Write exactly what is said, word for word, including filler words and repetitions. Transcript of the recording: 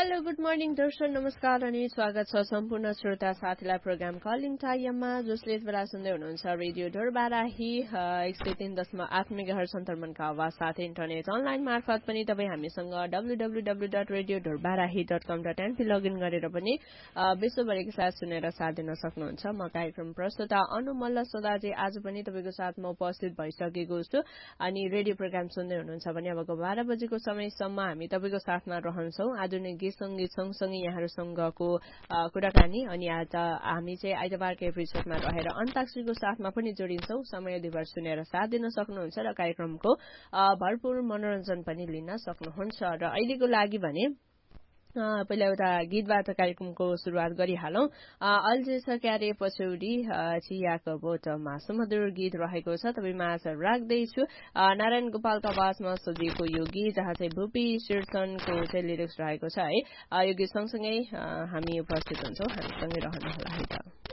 Hello good morning दर्शन नमस्कार अनि स्वागत छ सम्पूर्ण श्रोता साथीलाई प्रोग्राम कलिङ टाइममा जसले यस बेला सुन्दै हुनुहुन्छ रेडियो ढोरबाराही एक सय तीन दशमलव आठ मेगाहर्ज सन्तर्मनको आवाज साथै इन्टरनेट अनलाइन मार्फत पनि तपाईँ हामीसँग W W W dot radio Dhorbarahi dot कम डट एनपी लगइन गरेर पनि विश्वभरिको साथ सुनेर साथ दिन सक्नुहुन्छ। म कार्यक्रम प्रस्तुता अनु मल्ल सोदाजी आज पनि तपाईँको साथमा उपस्थित भइसकेको छु अनि रेडियो प्रोग्राम सुन्दै हुनुहुन्छ भने अबको बाह्र बजेको समयसम्म हामी तपाईँको साथमा रहन्छौँ। आधुनिक गीत सङ्गीत सँगसँगै यहाँहरूसँगको कुराकानी अनि आज हामी चाहिँ आइतबारको एपिसोडमा रहेर अन्ताक्षरीको साथमा पनि जोडिन्छौँ। समय दिभर सुनेर साथ दिन सक्नुहुन्छ र कार्यक्रमको भरपूर मनोरञ्जन पनि लिन सक्नुहुन्छ। र अहिलेको लागि भने पहिला एउटा गीतबाट कार्यक्रमको सुरुवात गरिहालौँ। अल्झेछ क्यारे पछौडी चियाको बोटमा सुमधुर गीत रहेको छ तपाईँ माझ राख्दैछु। नारायण गोपालको आवाजमा सजिएको यो गीत जहाँ चाहिँ भूपी शीर्षनको चाहिँ लिरिक्स रहेको छ है। यो गीत सँगसँगै हामी उपस्थित हुन्छौँ, हामीसँगै रहनुहोला है त।